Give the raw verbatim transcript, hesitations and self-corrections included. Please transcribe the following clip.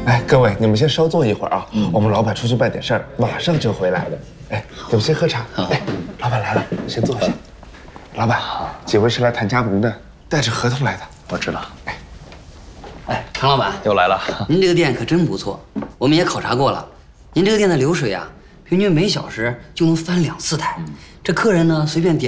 哎，各位，你们先稍坐一会儿啊，嗯、我们老板出去办点事儿，马上就回来的。哎，你们先喝茶。哎，老板来了，先坐下。老板，几位是来谈加盟的，带着合同来的。 我知道。 哎，哎，唐老板又来了。 您这个店可真不错，我们也考察过了。您这个店的流水啊，平均每小时就能翻两次台。这客人呢，随便点